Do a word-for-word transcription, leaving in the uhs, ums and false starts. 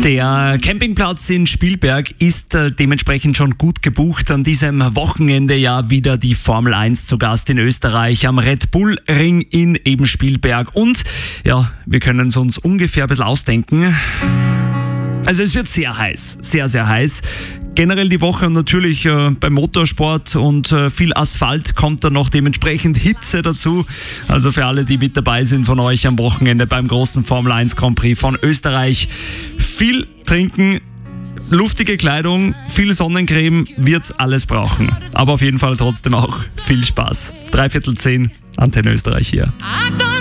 Der Campingplatz in Spielberg ist äh, dementsprechend schon gut gebucht. An diesem Wochenende ja wieder die Formel eins zu Gast in Österreich am Red Bull Ring in eben Spielberg. Und ja, wir können es uns ungefähr ein bisschen ausdenken. Also es wird sehr heiß, sehr, sehr heiß. Generell die Woche natürlich äh, beim Motorsport und äh, viel Asphalt kommt dann noch, dementsprechend Hitze dazu. Also für alle, die mit dabei sind von euch am Wochenende beim großen Formel eins Grand Prix von Österreich. Viel trinken, luftige Kleidung, viel Sonnencreme, wird's alles brauchen. Aber auf jeden Fall trotzdem auch viel Spaß. Dreiviertel zehn, Antenne Österreich hier.